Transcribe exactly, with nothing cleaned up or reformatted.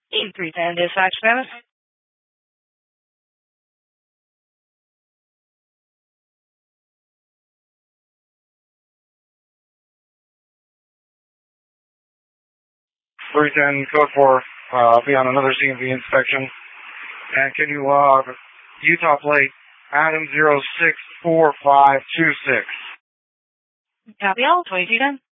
eight three ten dispatch status. three ten code four, uh, be on another C M V inspection. And can you log Utah plate Adam zero six four five two six? Copy all, twenty-two ten.